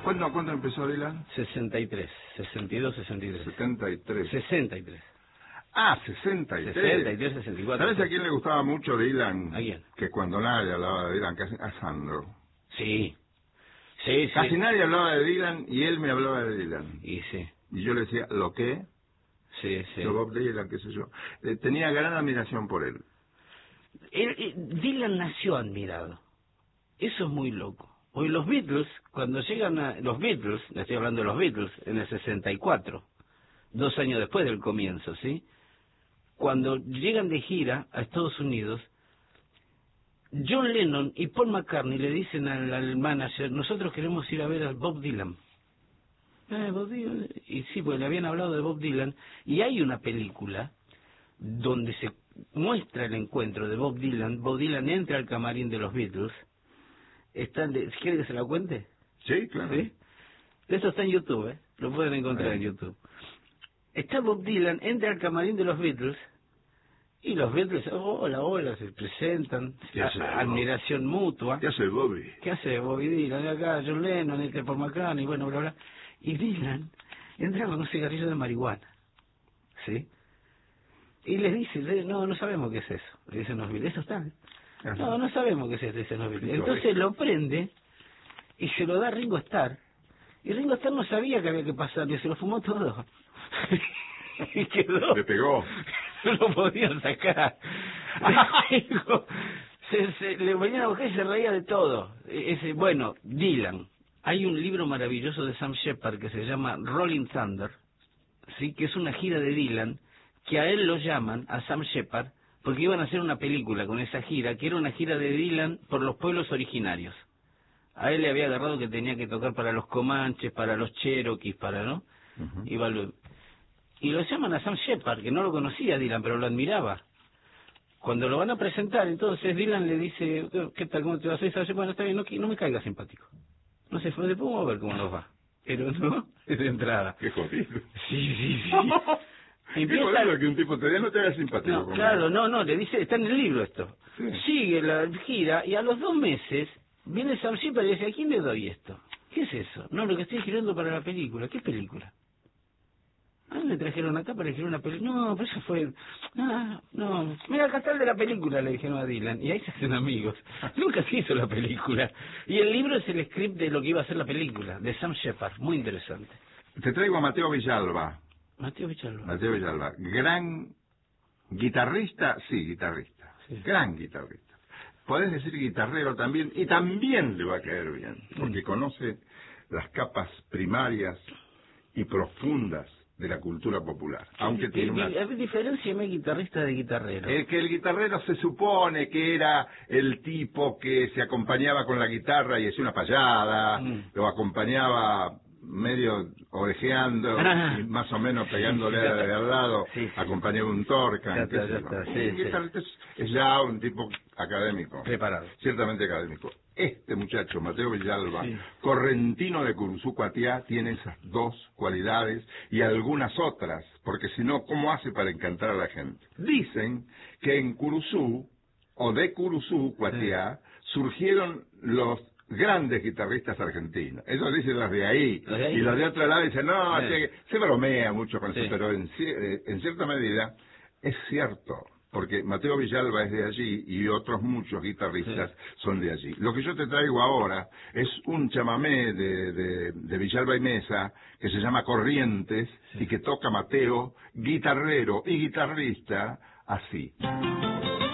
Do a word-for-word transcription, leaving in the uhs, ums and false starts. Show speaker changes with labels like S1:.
S1: ¿Cuándo, ¿Cuándo empezó Dylan?
S2: sesenta y tres, sesenta y dos, sesenta y tres.
S1: setenta y tres.
S2: sesenta y tres.
S1: Ah, sesenta y tres.
S2: sesenta y tres, sesenta y cuatro.
S1: ¿Sabes a quién le gustaba mucho Dylan?
S2: ¿A quién?
S1: Que cuando nadie hablaba de Dylan, casi a Sandro.
S2: Sí. Sí, sí.
S1: Casi nadie hablaba de Dylan y él me hablaba de Dylan.
S2: Y sí.
S1: Y yo le decía, ¿lo qué?
S2: Sí, sí.
S1: Yo Bob Dylan, qué sé yo. Eh, tenía gran admiración por él.
S2: Él, eh, Dylan nació admirado. Eso es muy loco. Hoy los Beatles, cuando llegan a... Los Beatles, le estoy hablando de los Beatles, en el sesenta y cuatro, dos años después del comienzo, ¿sí? Cuando llegan de gira a Estados Unidos, John Lennon y Paul McCartney le dicen al, al manager, nosotros queremos ir a ver a Bob Dylan. Eh, Bob Dylan. Y sí, pues le habían hablado de Bob Dylan, y hay una película donde se muestra el encuentro de Bob Dylan. Bob Dylan entra al camarín de los Beatles. Están de, ¿quiere que se la cuente?
S1: Sí, claro.
S2: ¿Sí? Eso está en YouTube, ¿eh? Lo pueden encontrar en YouTube. Está Bob Dylan, entra al camarín de los Beatles, y los Beatles, oh, hola, hola, se presentan,
S1: ¿Qué hace,
S2: a, admiración mutua.
S1: ¿Qué hace Bobby?
S2: ¿Qué hace Bobby Dylan? Acá John Lennon, este Paul McCartney, bueno, bla, bla. Y Dylan entra con un cigarrillo de marihuana, ¿sí? Y les dice, no, no sabemos qué es eso. Le dicen los Beatles, eso está. No, no sabemos qué es eso, dicen los Beatles. Entonces lo prende y se lo da a Ringo Starr. Y Ringo Starr no sabía que había que pasarle, se lo fumó todo. Y quedó.
S1: Le pegó.
S2: No lo podían sacar. Ringo se, se, le venían a buscar y se reía de todo. Ese, bueno, Dylan. Hay un libro maravilloso de Sam Shepard que se llama Rolling Thunder, sí, que es una gira de Dylan, que a él lo llaman, a Sam Shepard, porque iban a hacer una película con esa gira, que era una gira de Dylan por los pueblos originarios. A él le había agarrado que tenía que tocar para los comanches, para los cherokees, para, ¿no? Uh-huh. Y, lo, y lo llaman a Sam Shepard, que no lo conocía Dylan, pero lo admiraba. Cuando lo van a presentar, entonces Dylan le dice, ¿qué tal, cómo te vas a hacer? Bueno, está bien, no, no me caiga simpático. No sé, después vamos a ver cómo nos va. Pero no, es de entrada.
S1: Qué jodido.
S2: Sí, sí, sí.
S1: Empieza... Qué jodido que un tipo te diga, no te haga simpático.
S2: No, claro, no, no, le dice, está en el libro esto.
S1: Sí.
S2: Sigue la gira y a los dos meses viene Sam Shepard y dice, ¿a quién le doy esto? ¿Qué es eso? No, lo que estoy girando para la película. ¿Qué película? Ah, me trajeron acá para elegir una película. No, pero eso fue... No, no. Mira, acá está el de la película, le dijeron a Dylan. Y ahí se hacen amigos. Nunca se hizo la película. Y el libro es el script de lo que iba a ser la película, de Sam Shepard. Muy interesante.
S1: Te traigo a Mateo Villalba.
S2: Mateo Villalba.
S1: Mateo Villalba. Gran guitarrista, sí, guitarrista. Sí. Gran guitarrista. Podés decir guitarrero también, y también le va a caer bien, porque mm. conoce las capas primarias y profundas de la cultura popular, aunque tiene una...
S2: Diferenciame guitarrista de guitarrero.
S1: El que el guitarrero se supone que era el tipo que se acompañaba con la guitarra y hacía una payada, mm. lo acompañaba medio orejeando, ah, y más o menos pegándole sí, de al lado, sí, sí. acompañaba un Torcan.
S2: Ya está, ya está, sí,
S1: sí. Es, es ya un tipo académico.
S2: Preparado.
S1: Ciertamente académico. Este muchacho, Mateo Villalba, sí. correntino de Curuzú Cuatiá, tiene esas dos cualidades y algunas otras, porque si no, ¿cómo hace para encantar a la gente? Dicen que en Curuzú, o de Curuzú Cuatiá, sí. surgieron los grandes guitarristas argentinos. Ellos dicen los de ahí, ¿Los de ahí? Y los de otro lado dicen, no, sí. se, se bromea mucho con sí. eso, pero en, en cierta medida es cierto, porque Mateo Villalba es de allí y otros muchos guitarristas sí. son de allí. Lo que yo te traigo ahora es un chamamé de, de, de Villalba y Mesa que se llama Corrientes sí. y que toca Mateo, guitarrero y guitarrista, así.